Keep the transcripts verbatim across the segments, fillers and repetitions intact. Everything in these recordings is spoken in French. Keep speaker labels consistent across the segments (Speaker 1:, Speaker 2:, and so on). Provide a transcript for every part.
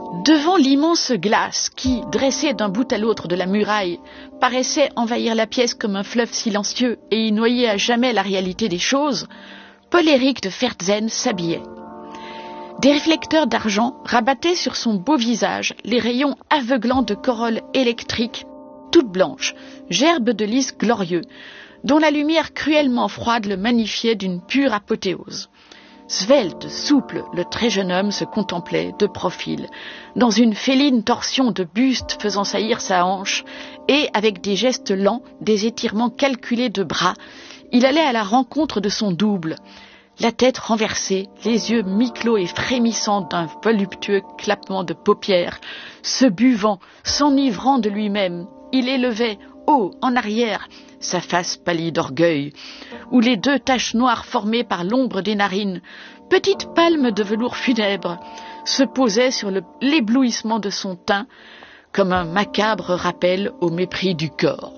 Speaker 1: Devant l'immense glace qui, dressée d'un bout à l'autre de la muraille, paraissait envahir la pièce comme un fleuve silencieux et y noyer à jamais la réalité des choses, Paul-Éric de Ferzen s'habillait. Des réflecteurs d'argent rabattaient sur son beau visage les rayons aveuglants de corolles électriques, toutes blanches, gerbes de lys glorieux, dont la lumière cruellement froide le magnifiait d'une pure apothéose. Svelte, souple, le très jeune homme se contemplait de profil, dans une féline torsion de buste faisant saillir sa hanche, et, avec des gestes lents, des étirements calculés de bras, il allait à la rencontre de son double, la tête renversée, les yeux mi-clos et frémissants d'un voluptueux clappement de paupières, se buvant, s'enivrant de lui-même, il élevait, haut, en arrière, sa face pâlie d'orgueil, où les deux taches noires formées par l'ombre des narines, petites palmes de velours funèbre, se posaient sur le, l'éblouissement de son teint, comme un macabre rappel au mépris du corps.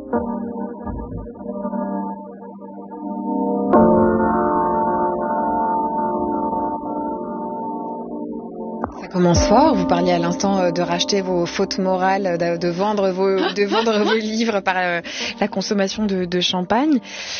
Speaker 2: Ça commence fort. Vous parliez à l'instant de racheter vos fautes morales, de, de vendre vos, de vendre vos livres par euh, la consommation de, de champagne.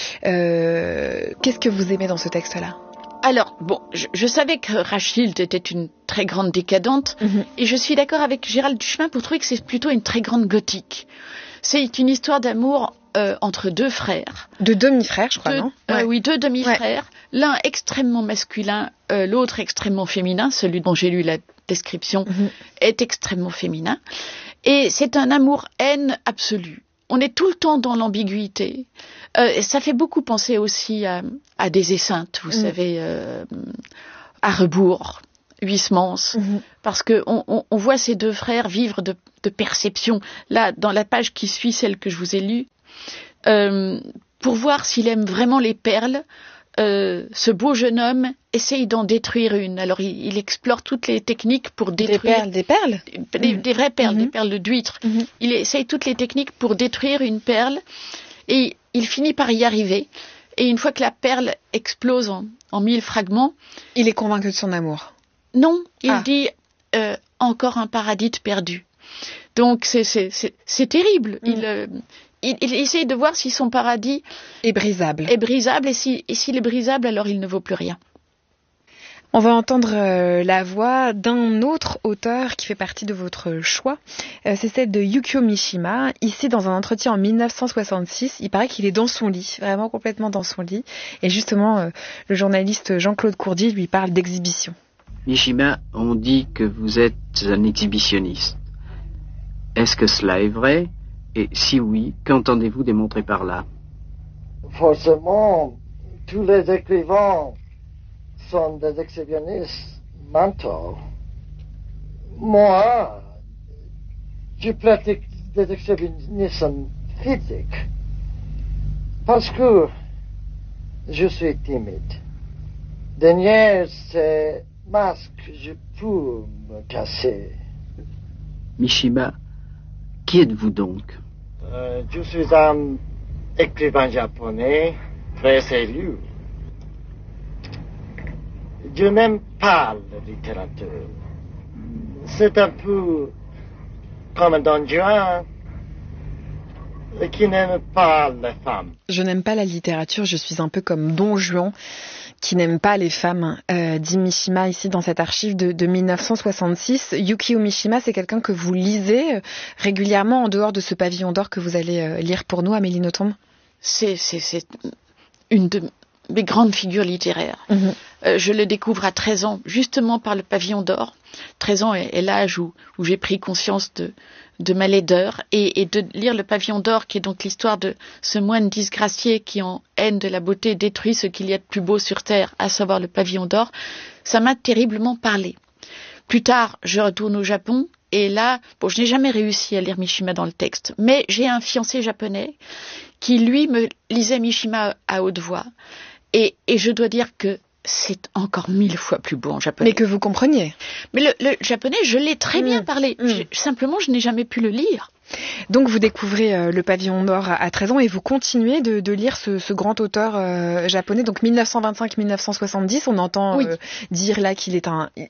Speaker 2: Euh, qu'est-ce que vous aimez dans ce texte-là ?
Speaker 1: Alors, bon, je, je savais que Rachilde était une très grande décadente, mm-hmm. et je suis d'accord avec Gérald Duchemin pour trouver que c'est plutôt une très grande gothique. C'est une histoire d'amour euh, entre deux frères.
Speaker 2: De demi-frères, je crois,
Speaker 1: deux,
Speaker 2: non
Speaker 1: ouais. euh, Oui, deux demi-frères.
Speaker 2: Ouais.
Speaker 1: L'un extrêmement masculin, euh, l'autre extrêmement féminin. Celui dont j'ai lu la description mm-hmm. est extrêmement féminin. Et c'est un amour-haine absolu. On est tout le temps dans l'ambiguïté. Euh, ça fait beaucoup penser aussi à, à des esseintes, vous mmh. savez, euh, à rebours, Huysmans, mmh. parce que on, on, on voit ces deux frères vivre de, de perception. Là, dans la page qui suit celle que je vous ai lue, euh, pour voir s'il aime vraiment les perles, euh, ce beau jeune homme essaye d'en détruire une. Alors, il, il explore toutes les techniques pour détruire...
Speaker 2: Des perles, des perles
Speaker 1: Des, des vraies perles, mmh. des perles d'huître.
Speaker 2: Mmh.
Speaker 1: Il essaye toutes les techniques pour détruire une perle et il finit par y arriver. Et une fois que la perle explose en, en mille fragments...
Speaker 2: Il est convaincu de son amour.
Speaker 1: Non, il
Speaker 2: ah. dit
Speaker 1: euh, « encore un paradis perdu ». Donc, c'est, c'est, c'est, c'est terrible. Mmh. Il... Euh, Il, il essaye de voir si son paradis
Speaker 2: est brisable.
Speaker 1: Est brisable et, si, et s'il est brisable, alors il ne vaut plus rien.
Speaker 2: On va entendre euh, la voix d'un autre auteur qui fait partie de votre choix. Euh, c'est celle de Yukio Mishima. Ici, dans un entretien en dix-neuf cent soixante-six, il paraît qu'il est dans son lit, vraiment complètement dans son lit. Et justement, euh, le journaliste Jean-Claude Courdy lui parle d'exhibition.
Speaker 3: Mishima, on dit que vous êtes un exhibitionniste. Est-ce que cela est vrai ? Et si oui, qu'entendez-vous démontrer par là ?
Speaker 4: Forcément, tous les écrivains sont des exhibitionnistes mentaux. Moi, je pratique des exhibitionnistes physiques parce que je suis timide. Derrière ces masques, je peux me casser.
Speaker 3: Mishima, qui êtes-vous donc ?
Speaker 4: Euh, je suis un écrivain japonais très sérieux. Je n'aime pas la littérature. C'est un peu comme un Don Juan qui n'aime pas les femmes.
Speaker 2: Je n'aime pas la littérature, je suis un peu comme Don Juan qui n'aime pas les femmes, euh, dit Mishima ici dans cette archive de, de dix-neuf cent soixante-six. Yukio Mishima, c'est quelqu'un que vous lisez régulièrement en dehors de ce pavillon d'or que vous allez euh, lire pour nous, Amélie Nothomb ?
Speaker 1: C'est, c'est, c'est une de mes grandes figures littéraires. Mmh. Euh, je le découvre à treize ans, justement par le pavillon d'or. treize ans est, est l'âge où, où j'ai pris conscience de, de ma laideur et, et de lire le pavillon d'or, qui est donc l'histoire de ce moine disgracié qui, en haine de la beauté, détruit ce qu'il y a de plus beau sur terre, à savoir le pavillon d'or. Ça m'a terriblement parlé. Plus tard, je retourne au Japon et là, bon, je n'ai jamais réussi à lire Mishima dans le texte, mais j'ai un fiancé japonais qui, lui, me lisait Mishima à haute voix. Et, et je dois dire que c'est encore mille fois plus beau en japonais.
Speaker 2: Mais que vous compreniez.
Speaker 1: Mais le, le japonais, je l'ai très mmh. bien parlé. Mmh. Je, simplement, je n'ai jamais pu le lire.
Speaker 2: Donc, vous découvrez euh, le pavillon d'or à, à treize ans et vous continuez de, de lire ce, ce grand auteur euh, japonais. Donc, dix-neuf cent vingt-cinq à dix-neuf cent soixante-dix, on entend oui. euh, dire là qu'il est un,